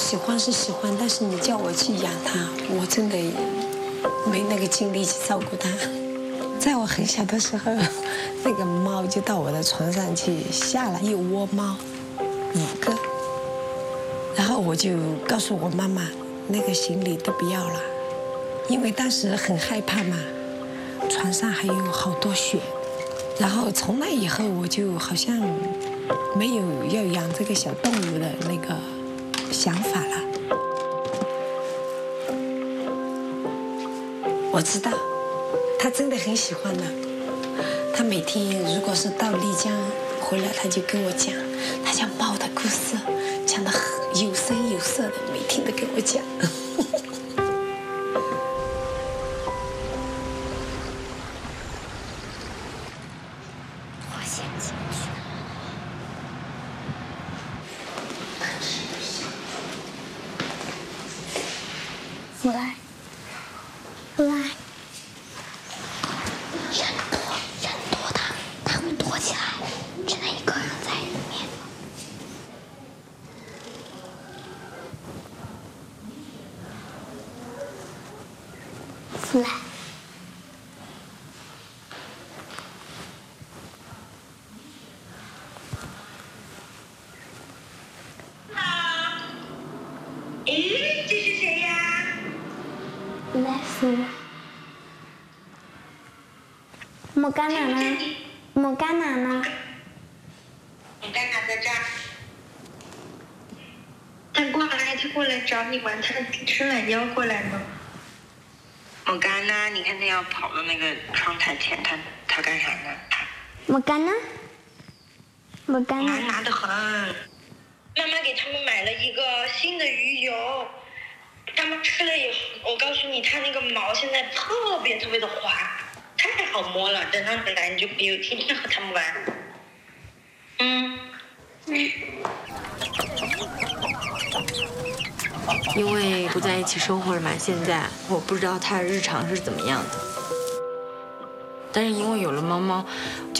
喜欢是喜欢，但是你叫我去养它，我真的没那个精力去照顾它。在我很小的时候，那个猫就到我的床上去下了一窝猫，5个。然后我就告诉我妈妈，那个行李都不要了，因为当时很害怕嘛，床上还有好多血。然后从那以后，我就好像没有要养这个小动物的那个想法了。我知道，他真的很喜欢的。他每天如果是到丽江回来，他就跟我讲他家猫的故事，讲得有声有色的，每天都跟我讲。 我来，我来。人多的，他会躲起来，只能一个人在里面。出来。 咦，这是谁呀？ 来福。莫干哪呢？莫干哪呢？ 你干哪在这儿？他过来找你玩，他伸懒腰过来呢。我干呢？你看他要跑到那个窗台前，他干啥呢？ 莫干呢？莫干呢？ 拿得很。妈妈给他们买了一个新的鱼油，他们吃了以后，我告诉你，它那个毛现在特别特别的滑，太好摸了。等他们来，你就可以天天和他们玩。 因为不在一起生活了嘛，现在我不知道他的日常是怎么样的。但是因为有了猫猫，